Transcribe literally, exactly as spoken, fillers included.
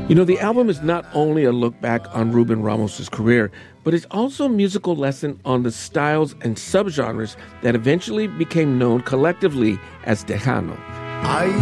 You know, the album is not only a look back on Ruben Ramos' career, but it's also a musical lesson on the styles and subgenres that eventually became known collectively as Tejano. Hay